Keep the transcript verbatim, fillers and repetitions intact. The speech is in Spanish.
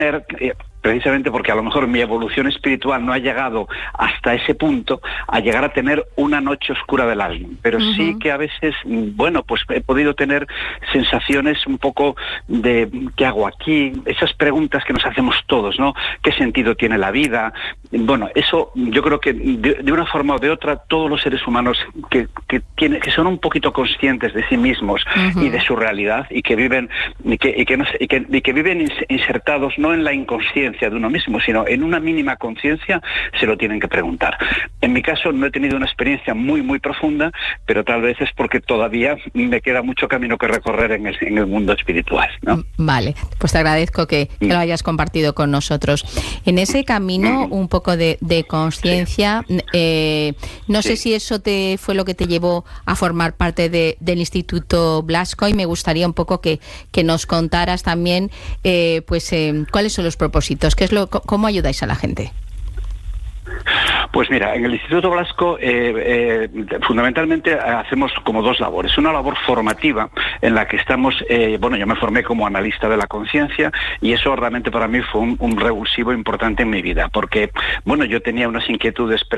Eh, precisamente porque a lo mejor mi evolución espiritual no ha llegado hasta ese punto, a llegar a tener una noche oscura del alma. Pero uh-huh. sí que a veces, bueno, pues he podido tener sensaciones un poco de ¿qué hago aquí? Esas preguntas que nos hacemos todos, ¿no? ¿Qué sentido tiene la vida? Bueno, eso yo creo que de, de una forma o de otra todos los seres humanos que, que, tiene, que son un poquito conscientes de sí mismos uh-huh. y de su realidad y que viven y que, y que, no, y que, y que viven insertados no en la inconsciencia de uno mismo, sino en una mínima conciencia, se lo tienen que preguntar. En mi caso no he tenido una experiencia muy muy profunda, pero tal vez es porque todavía me queda mucho camino que recorrer en el, en el mundo espiritual, ¿no? Vale, pues te agradezco que, que lo hayas compartido con nosotros. En ese camino un poco de, de conciencia, sí. eh, no sí. sé si eso te fue lo que te llevó a formar parte de, del Instituto Blasco, y me gustaría un poco que, que nos contaras también eh, pues eh, cuáles son los propósitos. ¿Qué es lo, ¿Cómo ayudáis a la gente? Pues mira, en el Instituto Blasco eh, eh, fundamentalmente hacemos como dos labores. Una labor formativa en la que estamos, eh, bueno, yo me formé como analista de la conciencia y eso realmente para mí fue un, un revulsivo importante en mi vida, porque, bueno, yo tenía unas inquietudes